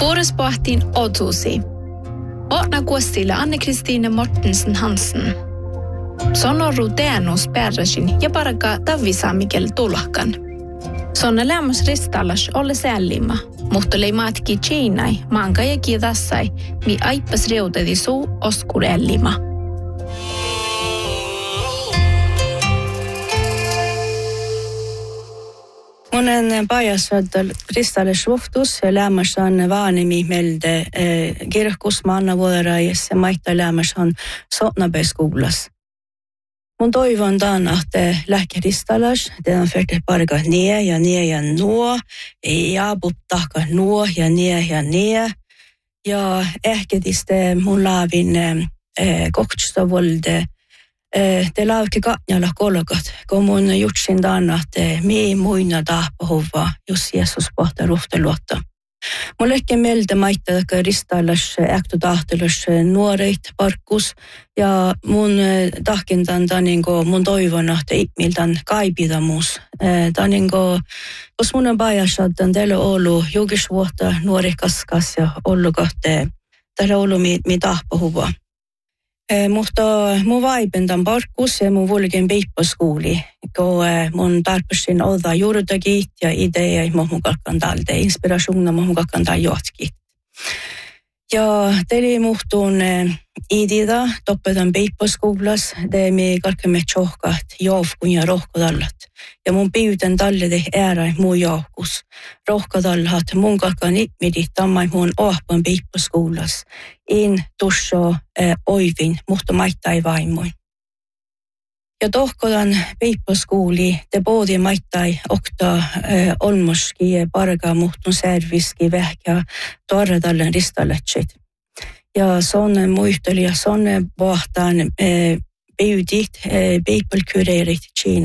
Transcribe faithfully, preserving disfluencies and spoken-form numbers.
Vuorospahtiin otusi. Åtna kuostille Anne-Kristiine Mortensen Hansen. Sonoru teänus pärräsin ja parka tavisaamikel tulahkan. Sonna lämmäs ristallas olle sällima, mutta leimaatki tjeinai, maanka ja kiidassai, mi aippas reutedi suu oskurellima. Monen pajasvadal Kristalle suhtus ja lämmäs on vaanimi melde eh, kirkus manna vuoderaajassa ja maita lämmäs on sotnabeskolas. Mun toivon tämän, että lähke Kristalas, teidän färte parka nie ja nie ja nuo, ja puttahka nuo ja nie ja nie. Ja ehkä tiste mun laavin eh, koktusta volde te laavki katjalla kolkat, kun mun jutsin tämän, että mii muina tahpahuvaa, jos Jeesus pohtaa ruhteluotta. Mun lehke mieltä maittaa ristailas äkto tahtelus nuoreit parkkus ja mun tahkintan tämän mun toivon, että miltän kaipidamus. Tämän jos mun on pajasattan teillä ollut jokisvuotta nuori kaskas ja ollut kohteen, täällä ollut mi, mi tahpahuvaa. Eh, mutta mun vaipen tämän parkkus ja mun vulken peipposkuuli, kun eh, mun tarpesin olla juurtakin ja ideja, mun kakkan talde, inspiraationa mun kakkan talde johtkin. Ja teille muhtuun eh, idida, toppetan peipposkuulas, teemme kalkamme tjohkat joukkuun ja rohkodallat. Ja mun pyytän tallede äärä muu joukkus. Rohkodallat mun kalkan itmidi tammai mun ohpan peipposkuulas. In tuossa eh, oivin, mutta maittai vaimoin. Ja tohkodan peipposkuuli, te boodi maittai okta eh, olmoski ja parga muhtun serviski vähkä torradallen ristalletsit. Ja sonne muisteli ja sonne vahtaan eh, pyytit eh, peipolkureerit Kiina.